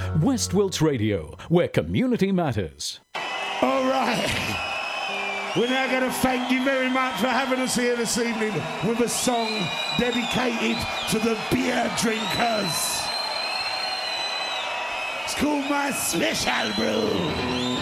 West Wilts Radio, where community matters. All right. We're now going to thank you very much for having us here this evening with a song dedicated to the beer drinkers. It's called My Special Brew.